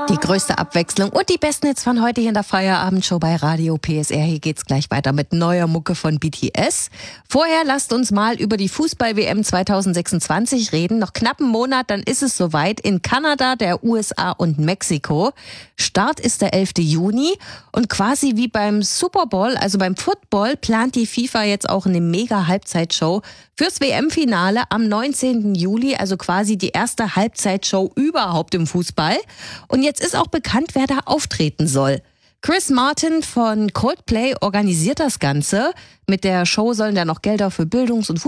Die größte Abwechslung und die besten Hits von heute hier in der Feierabendshow bei Radio PSR. Hier geht's gleich weiter mit neuer Mucke von BTS. Vorher lasst uns mal über die Fußball-WM 2026 reden. Noch knapp einen Monat, dann ist es soweit in Kanada, der USA und Mexiko. Start ist der 11. Juni und quasi wie beim Super Bowl, also beim Football, plant die FIFA jetzt auch eine Mega-Halbzeitshow fürs WM-Finale am 19. Juli, also quasi die erste Halbzeitshow überhaupt im Fußball. Und jetzt ist auch bekannt, wer da auftreten soll. Chris Martin von Coldplay organisiert das Ganze. Mit der Show sollen da noch Gelder für Bildungs- und